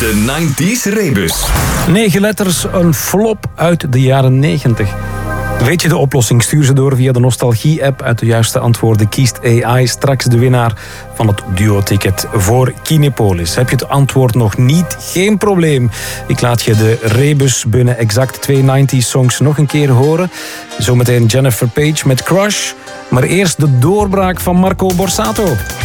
De 90s Rebus. 9 letters, een flop uit de jaren 90. Weet je de oplossing? Stuur ze door via de Nostalgie-app. Uit de juiste antwoorden kiest AI straks de winnaar van het duo-ticket voor Kinepolis. Heb je het antwoord nog niet? Geen probleem. Ik laat je de Rebus binnen exact 2 90s songs nog een keer horen. Zometeen Jennifer Page met Crush. Maar eerst de doorbraak van Marco Borsato.